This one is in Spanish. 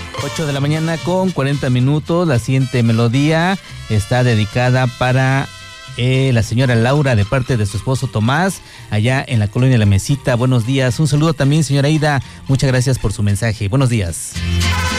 8 de la mañana con 40 minutos. La siguiente melodía está dedicada para la señora Laura, de parte de su esposo Tomás, allá en la colonia La Mesita. Buenos días. Un saludo también, señora Aida. Muchas gracias por su mensaje. Buenos días.